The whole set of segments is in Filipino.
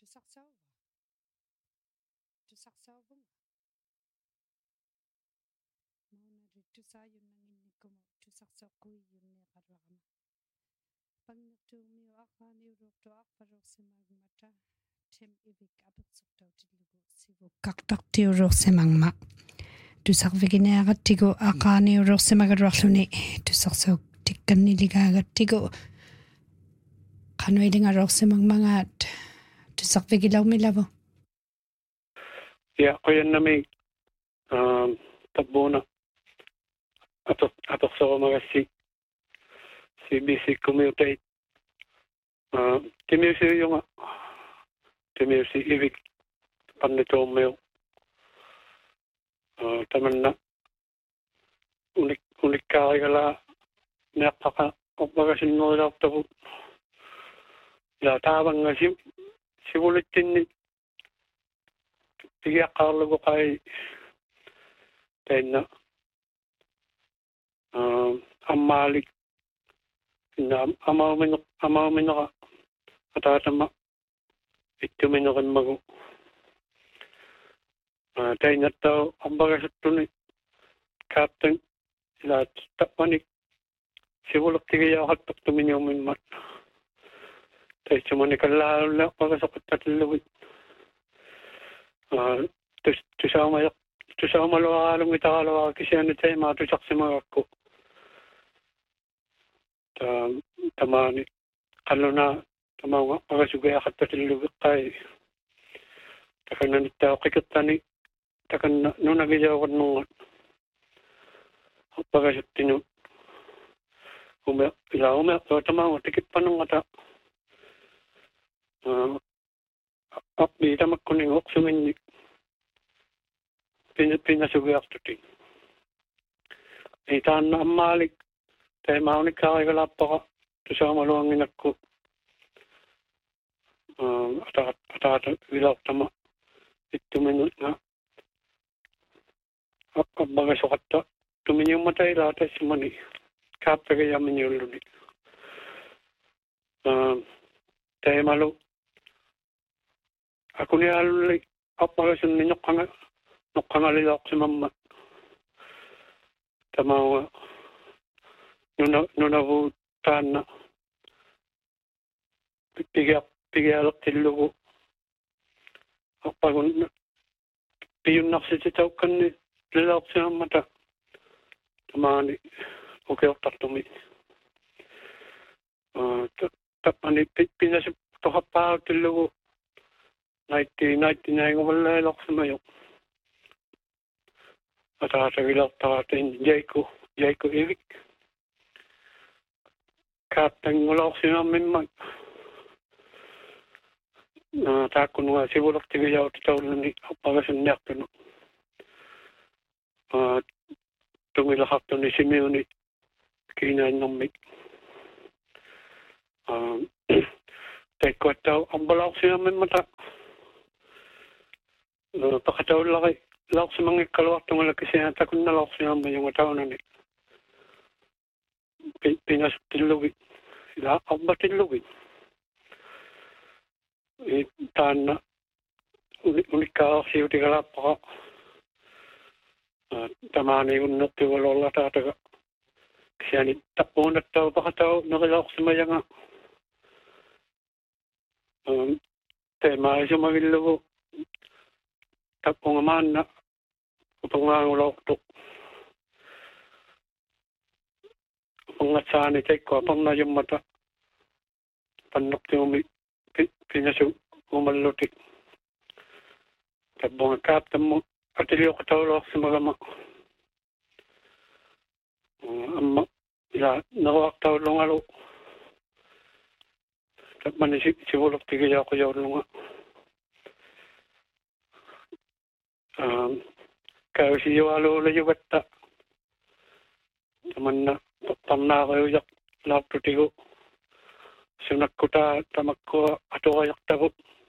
tusaqsauva tusaqsauvunga maunari tusayunnanginnikkumu tusaqsoqquiyyunniqarraqama pangnertuumiu aqaaniuruqtuaqparuqsimagmata tim ivik apersortautillugu sivukkaqtartiuruqsimangma tusarvigineaqattigu aqaaniuruqsimagaruarluni tusarsuuk tikkanniligaagатtigu qanuilingaruqsimangmangaat tusarvigilaumilavu ja qoyannami tabbuuna apersorumagassi CBC commutate timiusiuyunga timiusi ivik pannituummeu tamanna unikkaarigala neaqpaqa oppagasinnuilaartavu ila taavanga sivulittinni pigiaqqaarlugu qai tainna ammaalik inna amauminera ataatama ittuminerimmagu tainnattau ampagasuttuni kaaptan ila tappanik sivulertigiyaaqattortuminiumimmat taitsumani kallaalulla pagasoqattatillugut tusaumaluaraalungi taraluara kisiani taimaa tusaqsimagakku tamaani qalluna tamaunga pagasugiaqattatillugiqqai takannanittauqikirtani takanna nunagijauqannunga pagasuttinu ume tamaunga tikippanungata appi tamakkuni oqsuminni pinnasugiartuti itaanna ammaalik taimaunikkaarigalaappaqa tusaumaluanginakku ataata vilaortama ittuminuna abbagasoqatta tuminiummata ilaa taissumani kaappegayaaminiulluni taimalu akuniaalulli abbagasunni noqqangalilaorsimamma tamaunga nunavu taanna pigialertillugu appagun piyunnarsitatauqqanni lilaorsimammata tamaani ukiortartumi tappani pinasip toqappaarutillugu naittinaiinguvallailoqsimayo ataatagilertaratain jaiku ivik kaaptangulaorsimamimma taakkununga sivulertigiyautitaulluni appagasunniartunu tungilahartuni simiuni kiinainnermik taikkuattau ambalaorsimamimmata pakataullari laorsimangikkaluartungala kisia takunnalaorsimammayunga taunani pinasuttillugi ila abbatillugi taanna unikkaarsiutigalaappaqa tamaani unnertivalorlataataga kisiani tappuunattau pakatau nerilaorsimayanga taimaisumagillugu tappunga upungaangulortu upungatsaani taikkua pannajummata pannortiumi pinasu umalluti tappunga kaaptammu atiliuqatauluorsimagama amma ila neruaqtaulungalu tappani sivulertigiyaaqujaullunga kausiyualuulajugatta tamanna parnaariujaq laartutigu sunakkutaa tamakkua atuqajaqtagu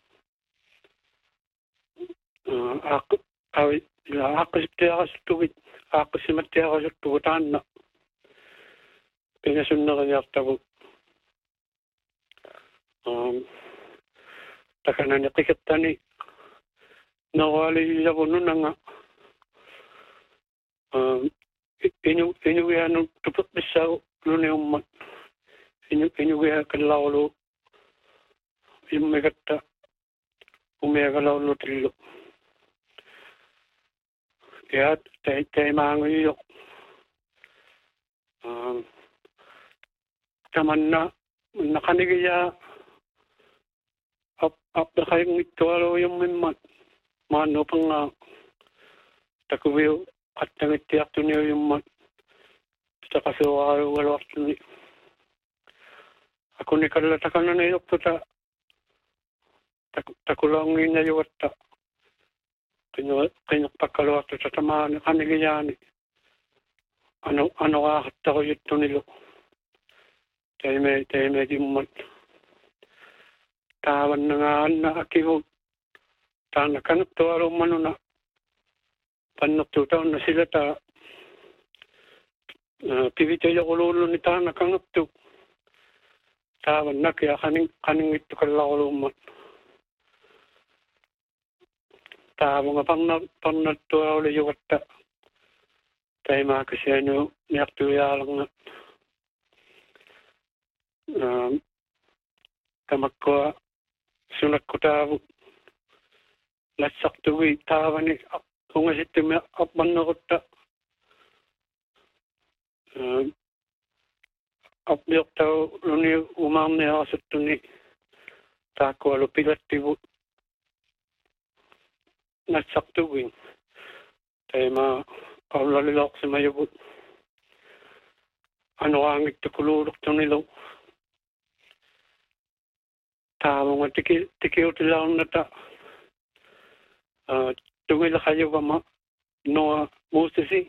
aaqqisittiaqasuttugit aaqqisimattiaqasuttugu taanna pinasunneriartagu takanan ni tikitani nawali yabo nunanga inyu ya no tuput bisau lune ummat inyu ya kalawlo immegata umegalaw tillo ya tay mangi yo tamanna nakanigiya up the kayong itwalo yung minmat mano pang takuwiyo at nangitiyak to niyo yung mat sa kasuwaro walwak ni ako ni kalatakan na nayok to takulang ngayon ta kanyak pagkalawak to sa tamaan kanigayani ano kakata ko yun to nilo tayo may di mat tawan na nga na akiho tanakan to araw mano na panaktuta na sila pivitay ako lolo ni tanakan to tawan na kaya kaning ito kalawalo mat tawan nga pang natuwa ulit yung kata tayo makasya nyo niyaktuya lang nga tamakwa sunat ko tabo latsak tuwi tawa ni kung asitim na apman na kota apyok tao luni umam na asat to ni tako alo pilat tibo latsak tuwi tayo kaulalilok sa mayabot ano ang ito kulurok to nilo tawa nga tikiyo tilaw na ta tungila kayo ba no musisi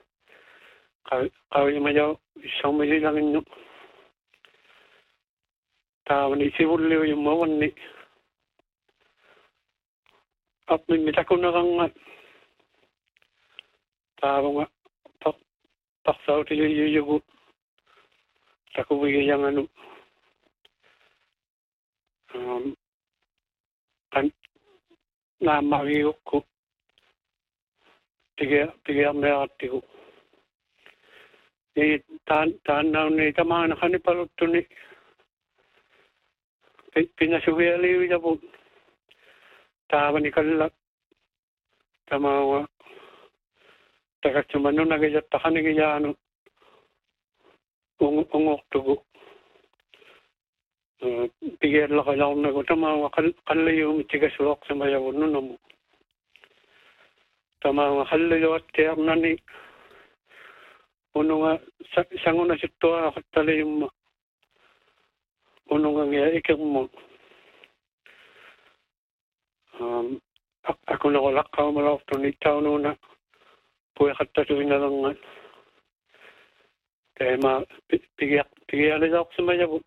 kayo mayaw isang lang inyo tawa ni siwuliw yung mawan ni at mimita ko na kang tawa nga paksaw tiyo yuyugo takuwi yung ano na mawiyok ko tiga mayati ko tanaw ni tamana ka ni paluto ni pinasuwili niya po tawa ni kalak tamawa tagat sumano nagayat ka ni gayano ungok tugo pigir la kalaw na ko tama kalayo mitigaswak sa mayaw no mo tama kalayo at kaya nani uno nga sango na sito ako talim uno nga ikang mo ako na wala ka malaw to ni tao no na puya katatuin na lang kaya pigir ako sa mayaw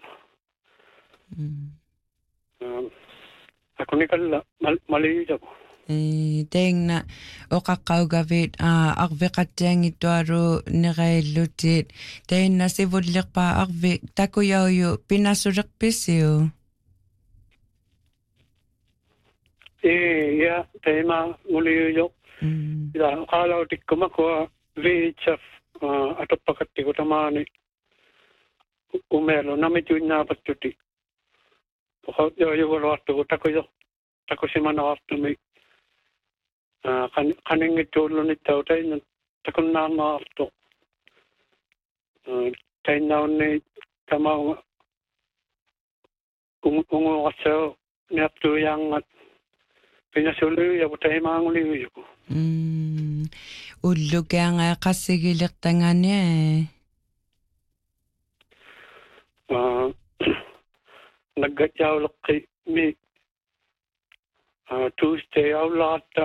ako ni kalla mali ako Teng na o kakawgavit akvekateng ituaro nirailutit teng na sivudlik pa akvek takuyaw yu pinasurik pisyo ya tema muli yu ya kalaw tik kumakwa VHF atop pakati ko tamani umelo namitu na patuti yo wala to tako si mana to mi kaning ito lo ni tao tayo takon na ma to tayo na ni tama ungo kaso ni apto yang pinasuloy ya tayo manguli yo ullo kaya nga kasigilik tangan niya naggatyaw kay mi Tuesday aw lata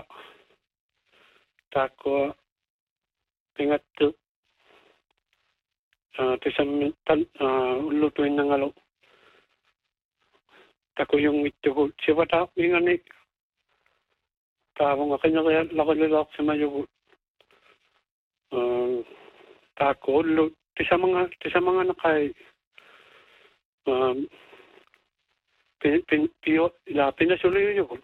tako pingat tisam lutuin ng alo tako yung ito siya ta ingani tako nga kanya lakalilak sa mayo tako tisa mga nakay pinasuloy yun.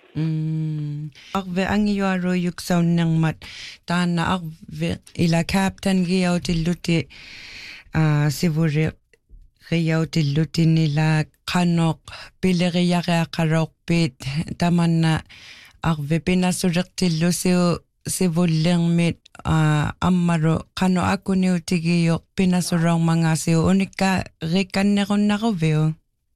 Arve angiuaro yuksaunnermat taanna arve ila captain giautilluti sivuri giautilluti nila qanoq pileriaqaroqpit tamanna arve pinasureqtillusiu sivullermit ammaru qano akuniutigiyoq pinasuraumangasiu unikka rikannerunnaruviu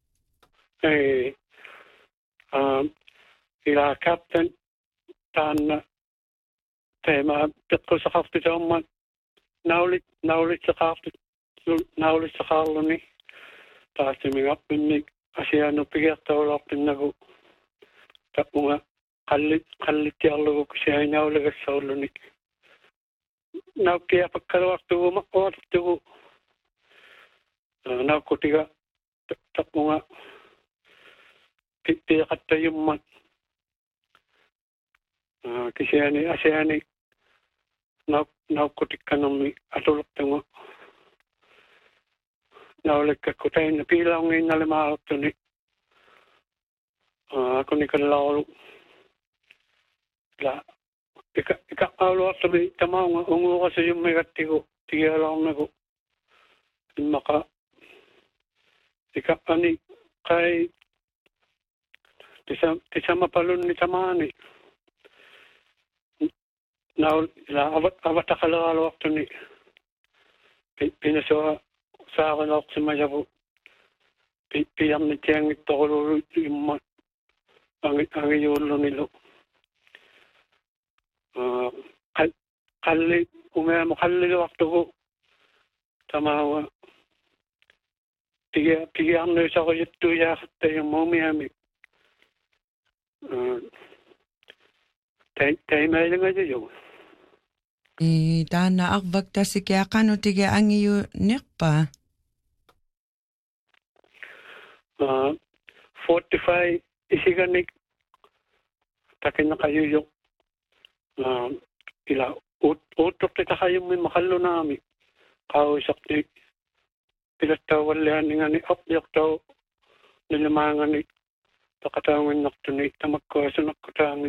ila captain taanna teema peqqusaqartutaummat naulit taasimigappinnik asianupigiartaulorpinnagu tappunga qallittiarlugu kusiainaulagassaulluni naukkiapakkaluartugu maqquatartugu naukkutiga tappunga piiqattayummat kisiani naukkutikkanermi atulortungu naulekakku tainna piilaungiinnalimaartuni akunikallaalu la ikaqqauluartumi tamaunga unguuqasuyummigattigu tigialaornagu immaqa ikaqqani qai tisamapalunni tamaani naul la avataqalaaluartuni pinasua saaqanoqsimajavu piarnitiangittoqululu imma angiyuullunilu qalli umeamu qalliluartugu tamaawa pigiarnuisaqujuttuijaaqattayummuumiami taimailungajujugu taanna arvaktasiki aqanutigi angiyu nerpa 45 isiganik takinaqayujuq ila uuttortitaqayummi maqallunaami qaauisaqti pilattauvallianningani apdiortau nilimaangani taqataunginnartuni tamakkuasunakkutaangi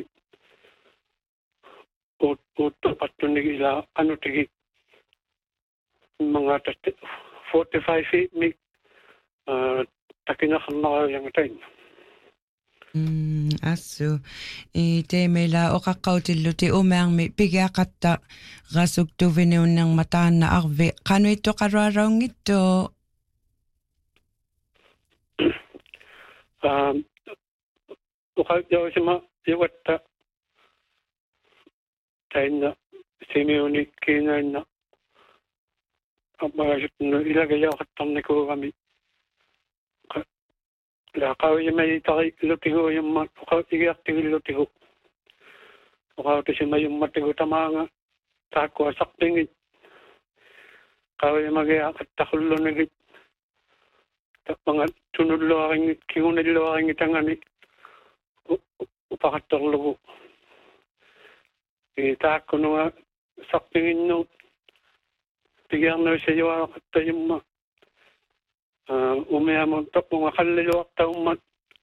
uuttorpattunigi ila anutigi mangatat 45 feet mi takinaqarnarayangatain assu teemela oqaqqautilluti umaarmi pigiaqatta rasuktuvinuunnerma taanna arvi qanuittoqaruaraungittu uqaujawsima iwatta tainna simiuni kiinainna apmagasutnu ilagajauqattarnikuugami la qawiyamai tari lutigu yumma qawtigiartigillutigu qawtisimayummatigu tamaanga taakkua saqtingit qawiyamagia qattaqullunigit tappanga tunulluaringit kigunilluaringitangani upaqattorlugu taakkununga saqtinginnu pigiarnuisayuaqattayumma umeamu tappunga qalliluartaummat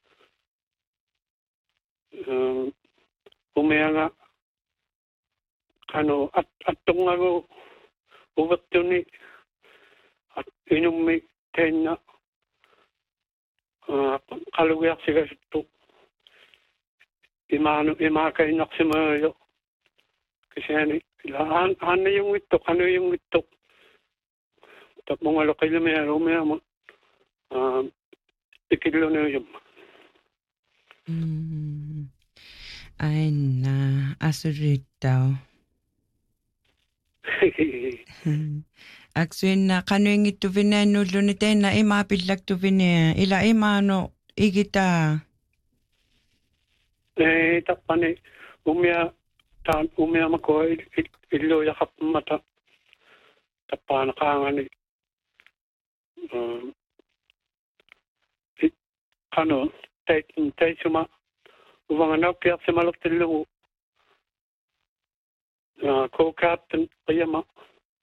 umeanga qanu attungagu uvertuni inummi tainna qalugiarsigasuttu imaakainaqsimayo kisiani ila aaniyungittu qanuyungittu tappunga loqilumialu umeamu ikillunuyum aina asurittau aksuinna qanuingittuvinaannuulluni tainna imaapillaktuvinia ila imaanu igita tappani umia makua illu yaqappamata tappaana qaangani qanu taitsuma uvanganaukiarsimalortillugu co-captain qiyama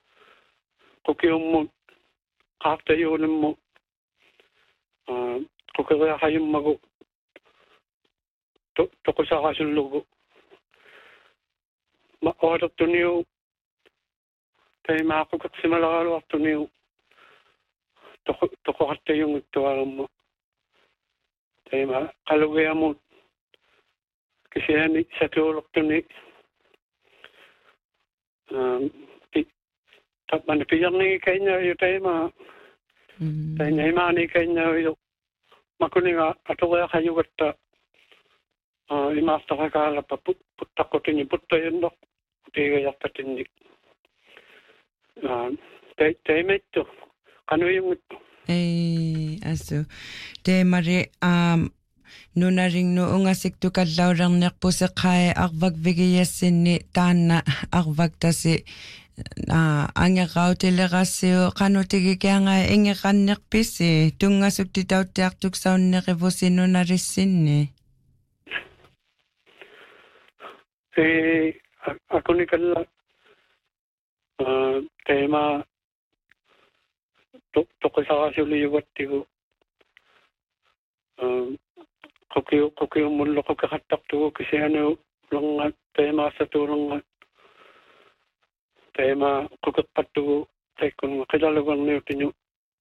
qukiummu qaartayuunimmu kukaya hayum mago toko sa kasullugo ma order tuniu tay makukak simalakalo tuniu toko hatte yung tuwaram mo tay ma kalugaya mo kasi yan sa tulok tuni tapman piyang ni kanya yu tay ma tay na imani kanya yu makuninga atogaya kayo gata imasta kakala pa putakko tini putta yun dok tiga yakta tini tay metto kano yung ito aso te mari nunaring noong asiktu kadlawrang nekpo sa kaya akvag vigiyasin tana akvag tasi angakaw tilegasyo kano tigi kaya nga ingakan nekpisi tunga sukti daw tiaktuk sa unekivosin nunarisin ako ni kala tema toko sa kasuliyugat tigo kokiyo mullo ko kakatak tugo kasi ano lang tema sa tulong tema kukapat tugo tay kung kilalagang niyo tinyo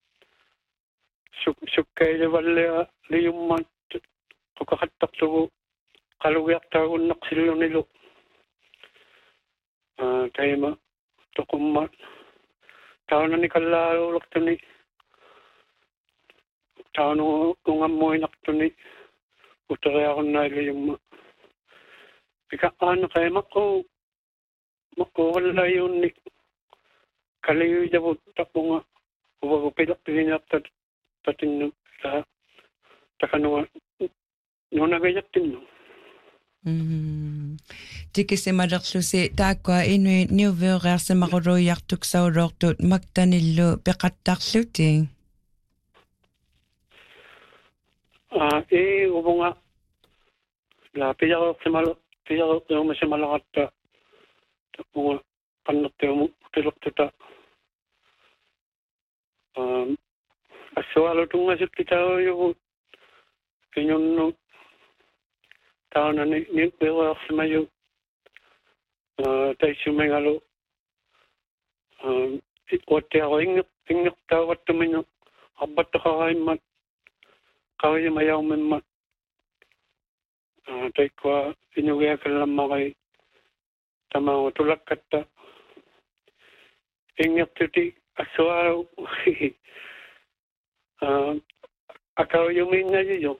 sukay lewalle liyumat kukakatak tugo kaluyak tago naksilyo nilo tema tokumma tao na ni kalalulok to ni tao nung amoy nakto ni utara ako na yung pika ano kaya mako wala yun ni kalayo jabo tapo nga uwag pilak pilinap tatin no sa takano no nagayat tin no Tiki se maraklusi takwa inu niuveorar se makoro yaktuk sa uroktot magtanillo pekatakluting ubo nga la piyako yung masimalakat tapo nga kanot yung pilok tuta aswalo tunga sit kita yung kinyon no tao na ni bewa mayo tay sumengalo ote ako ingok tawat tuminyo abat ka kay mat kaway mayaw man mat tay ko inuya ka lang makay tamang tulak kata ingok tuti aswalo akaw yung minga yun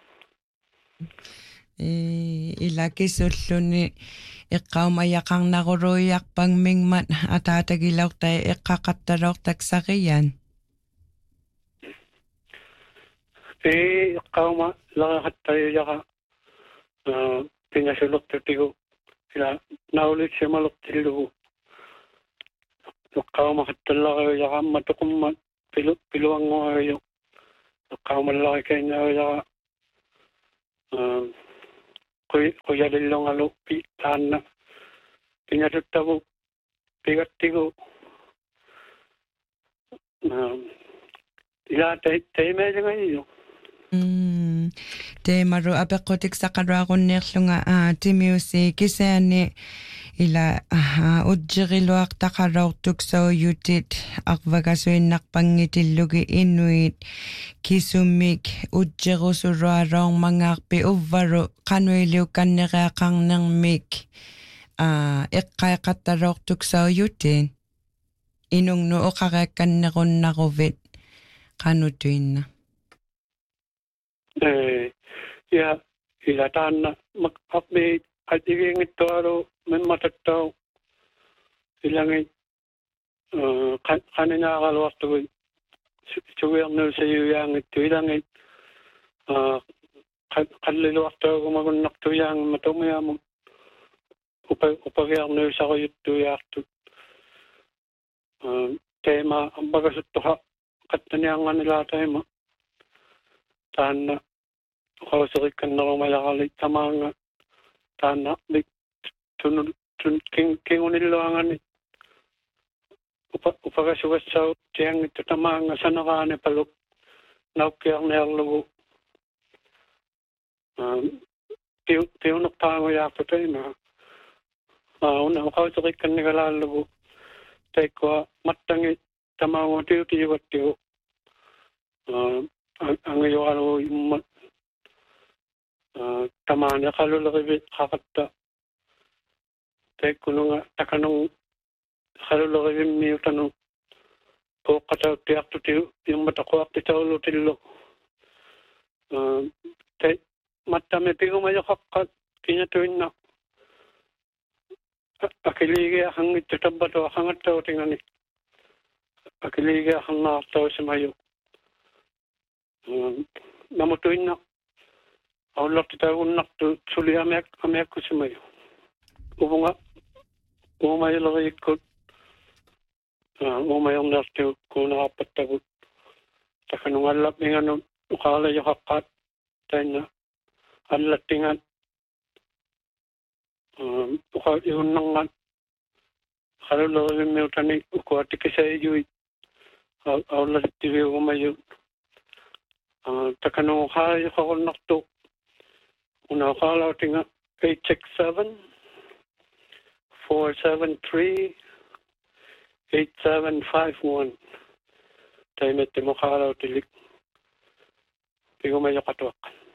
ilaki sulluni iqqaumayaqang naquruiaqpang mingmat atatagilauqtai iqqaqattaruqtak saqiyan iqqauma laqaqattayaqa pingasuluktigu ila naulit simaluktillugu iqqauma qattallaqayaqa matuqumma piluanguayo iqqauma laqikainayaqa kuya lilong alo pitana pinatutago pigatigo ila tay medyo ngayon te maru apekotik sakaragon nerlunga timiusi kisani ila ujjiriluaq taqarortuk so yutit aqvagasuinnak pangitillugi inuit kisumik ujjirusuruarong mangarpi uvvaru qanuiliu kannereaqarnermik iqqaiqattarortuk so yutin inungnu oqareakkannerunnaruvit qanutuinna ya ila tanna makapme atigingit toaro mematattaw ilangit kanina kalwakto suwang no sa yang ito ilangit kalilwakto kumagunak to yang matumaya mo upagyak no sa kuyut to yakto tema ang bagasot to ha katanyang nila tema tanna kausakit kan na malakalit tamanga tanna tunun kingunilwangan upagasugas sa tiyang ito tamanga sa nakane palok naukiyang nerlugo tiunok pango yakto tayo na una ko sa kikan ni kalalago tayo ko matangi tamango tiyo ang iyo alo yung tamanya kalulaki kakata tayo ko nga takanong kalulaki miyo tanong po kataw tiyak to tiyo yung matakuak ti taulo tilo tayo matame pigo mayo kakat kinatuin na akiligi ang itutabato ang ataw tingani akiligi ang nakataw si mayo namutuin na awalak tita unak tu suli amek ko si mayo ubunga umayo lagi ikot umayong nartiw kung nakapatagot takanong alap nga no ukala yung kakat tayo na alatingan uka yun nangan kalolo yung may utani uka tikisay yuy awla tiwi umayo takanong ukala yung kakol nakto una ukala tinga 867-473-8751 tayo may timukala utilik pigo mayo katuak